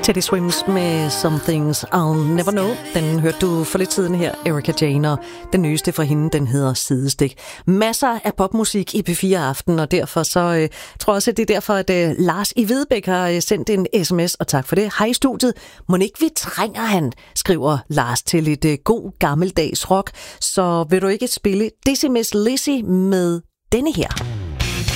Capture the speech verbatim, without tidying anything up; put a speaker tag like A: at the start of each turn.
A: Teddy Swims med Some Things I'll Never Know. Den hørte du for lidt siden her, Erika Jane, og den nyeste fra hende, den hedder Sidestik. Masser af popmusik i P fire Aften, og derfor så øh, tror jeg også, at det er derfor, at øh, Lars i Hvidebæk har øh, sendt en sms, og tak for det. Hej i studiet. Må ikke vi trænger han, skriver Lars, til lidt øh, god gammeldags rock. Så vil du ikke spille Dizzy Miss Lizzy med denne her?